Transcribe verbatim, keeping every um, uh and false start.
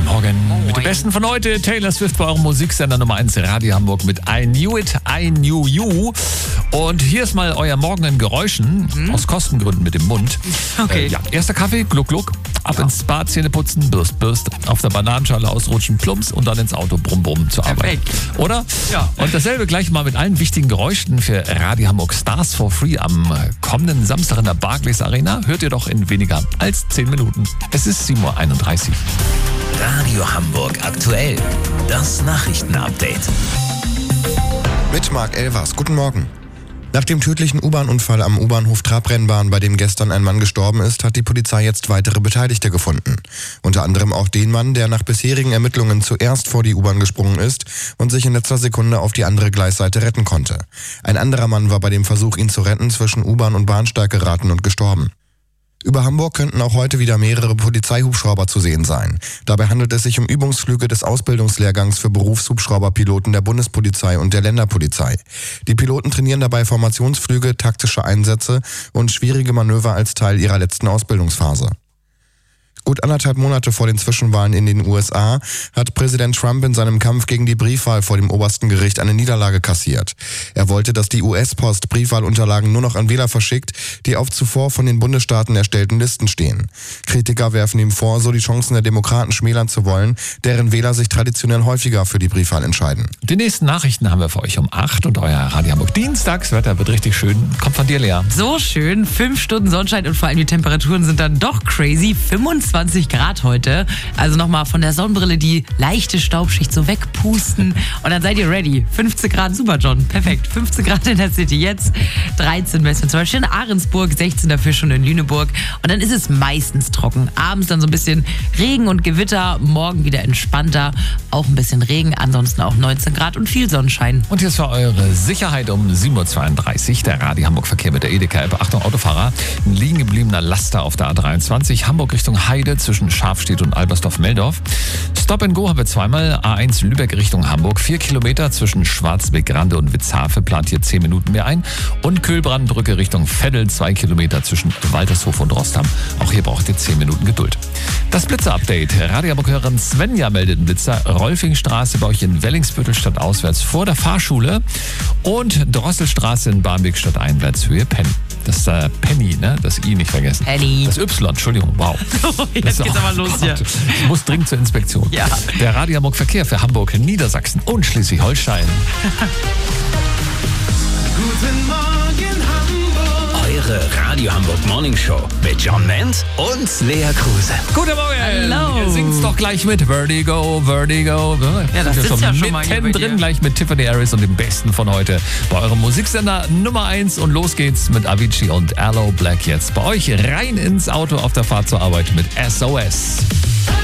Morgen. Moin. Mit dem Besten von heute. Taylor Swift bei eurem Musiksender Nummer eins Radio Hamburg mit I Knew It, I Knew You. Und hier ist mal euer Morgen in Geräuschen. Mhm. Aus Kostengründen mit dem Mund. Okay. Äh, ja, erster Kaffee, gluck, gluck. Ab ja. ins Bad, Zähne putzen, Bürst, Bürst. Auf der Bananenschale ausrutschen, plumps und dann ins Auto, brumm, brumm zur Arbeit. Perfekt. Oder? Ja. Und dasselbe gleich mal mit allen wichtigen Geräuschen für Radio Hamburg Stars for Free am kommenden Samstag in der Barclays Arena. Hört ihr doch in weniger als zehn Minuten. Es ist sieben Uhr einunddreißig. Radio Hamburg aktuell. Das Nachrichtenupdate. Mit Marc Elvers. Guten Morgen. Nach dem tödlichen U-Bahn-Unfall am U-Bahnhof Trabrennbahn, bei dem gestern ein Mann gestorben ist, hat die Polizei jetzt weitere Beteiligte gefunden. Unter anderem auch den Mann, der nach bisherigen Ermittlungen zuerst vor die U-Bahn gesprungen ist und sich in letzter Sekunde auf die andere Gleisseite retten konnte. Ein anderer Mann war bei dem Versuch, ihn zu retten, zwischen U-Bahn und Bahnsteig geraten und gestorben. Über Hamburg könnten auch heute wieder mehrere Polizeihubschrauber zu sehen sein. Dabei handelt es sich um Übungsflüge des Ausbildungslehrgangs für Berufshubschrauberpiloten der Bundespolizei und der Länderpolizei. Die Piloten trainieren dabei Formationsflüge, taktische Einsätze und schwierige Manöver als Teil ihrer letzten Ausbildungsphase. Gut anderthalb Monate vor den Zwischenwahlen in den U S A hat Präsident Trump in seinem Kampf gegen die Briefwahl vor dem obersten Gericht eine Niederlage kassiert. Er wollte, dass die U S-Post Briefwahlunterlagen nur noch an Wähler verschickt, die auf zuvor von den Bundesstaaten erstellten Listen stehen. Kritiker werfen ihm vor, so die Chancen der Demokraten schmälern zu wollen, deren Wähler sich traditionell häufiger für die Briefwahl entscheiden. Die nächsten Nachrichten haben wir für euch um acht und euer Radio Hamburg Dienstagswetter wird richtig schön. Kommt von dir, Lea. So schön, fünf Stunden Sonnenschein und vor allem die Temperaturen sind dann doch crazy. fünfundzwanzig Grad heute. Also nochmal von der Sonnenbrille die leichte Staubschicht so wegpusten und dann seid ihr ready. fünfzehn Grad, super John, perfekt. fünfzehn Grad in der City jetzt, dreizehn West zum Beispiel in Ahrensburg, sechzehn dafür schon in Lüneburg und dann ist es meistens trocken. Abends dann so ein bisschen Regen und Gewitter, morgen wieder entspannter, auch ein bisschen Regen, ansonsten auch neunzehn Grad und viel Sonnenschein. Und jetzt für eure Sicherheit um sieben Uhr zweiunddreißig der Radio Hamburg Verkehr mit der Edeka-App. Achtung Autofahrer, ein liegen gebliebener Laster auf der A dreiundzwanzig, Hamburg Richtung Heide zwischen Schafstedt und Albersdorf-Meldorf. Stop and Go haben wir zweimal, A eins Lübeck Richtung Hamburg, vier Kilometer zwischen Schwarzbeck-Grande und Witzhafe, plant hier zehn Minuten mehr ein. Und Köhlbrandbrücke Richtung Veddel, zwei Kilometer zwischen Waltershof und Rostham. Auch hier braucht ihr zehn Minuten Geduld. Das Blitzer-Update. Radio Hamburg-Hörerin Svenja meldet einen Blitzer. Rolfingstraße bei euch in Wellingsbüttel stadtauswärts vor der Fahrschule und Drosselstraße in Barmbek stadteinwärts Höhe Penn. Das ist äh, Penny, ne? Das I nicht vergessen. Penny. Das Y, Entschuldigung, wow. Jetzt geht's aber los hier. Ich muss dringend zur Inspektion. Ja. Der Radio Hamburg Verkehr für Hamburg, Niedersachsen und Schleswig-Holstein. Guten Morgen Hamburg. Eure Radio Hamburg Morning Show mit John Ment und Lea Kruse. Guten Morgen. Hallo. Ihr singt's doch gleich mit Vertigo, Vertigo. Ja, das Sind sitzt ja schon mal hier bei mitten dir. drin, gleich mit Tiffany Harris und dem Besten von heute bei eurem Musiksender Nummer eins. Und los geht's mit Avicii und Aloe Black jetzt bei euch rein ins Auto auf der Fahrt zur Arbeit mit S O S.